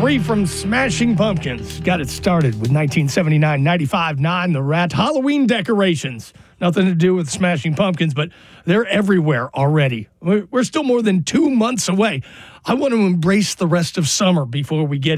3 from Smashing Pumpkins. Got it started with 1979, 95.9 The Rat. Halloween decorations. Nothing to do with Smashing Pumpkins, but they're everywhere already. We're still more than 2 months away. I want to embrace the rest of summer before we get